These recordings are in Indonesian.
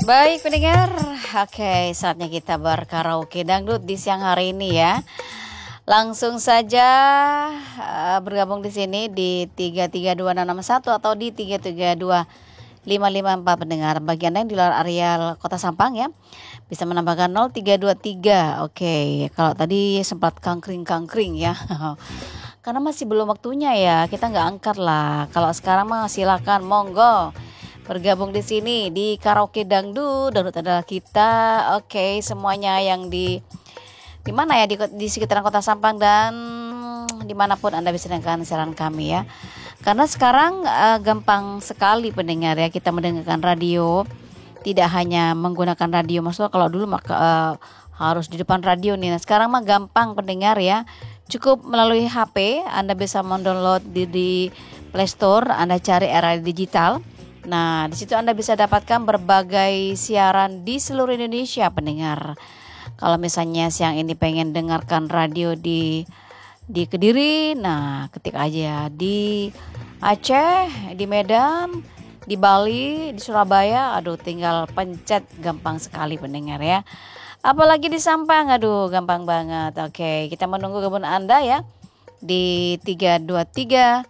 Baik pendengar, oke saatnya kita berkaraoke dangdut di siang hari ini ya. Langsung saja bergabung di sini di 332661 atau di 332554 pendengar. Bagi Anda yang di luar area Kota Sampang ya, bisa menambahkan 0323. Oke, kalau tadi sempat kangkring-kangkring ya. Karena masih belum waktunya ya, kita nggak angkat lah. Kalau sekarang mah silakan monggo bergabung di sini di karaoke dangdut. Dangdut adalah kita. Oke, semuanya yang di mana ya di sekitaran Kota Sampang dan dimanapun Anda bisa dengarkan siaran kami ya. Karena sekarang gampang sekali pendengar ya kita mendengarkan radio. Tidak hanya menggunakan radio, maksudnya kalau dulu harus di depan radio nih. Nah, sekarang mah gampang pendengar ya. Cukup melalui HP Anda bisa mendownload di Play Store, Anda cari era digital. Nah, di situ Anda bisa dapatkan berbagai siaran di seluruh Indonesia pendengar. Kalau misalnya siang ini pengen dengarkan radio di Kediri, nah ketik aja di Aceh, di Medan, di Bali, di Surabaya, aduh tinggal pencet, gampang sekali pendengar ya. Apalagi di Sampang, aduh gampang banget. Oke, kita menunggu gabungan Anda ya di 323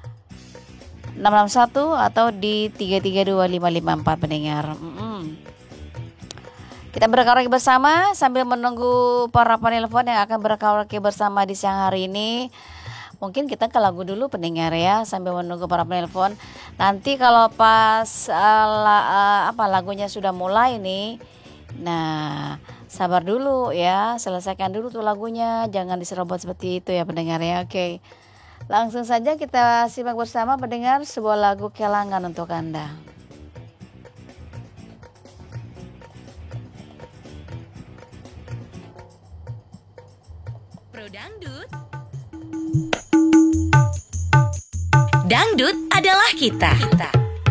661 atau di 332554 pendengar. Kita berkaraoke bersama sambil menunggu para penelpon yang akan berkaraoke bersama di siang hari ini. Mungkin kita ke lagu dulu pendengar ya sambil menunggu para penelpon. Nanti kalau pas lagunya sudah mulai nih. Nah, sabar dulu ya, selesaikan dulu tuh lagunya, jangan diserobot seperti itu ya pendengar ya. Oke. Langsung saja kita simak bersama pendengar sebuah lagu Kelangan untuk Anda. Pro Dangdut. Dangdut adalah kita.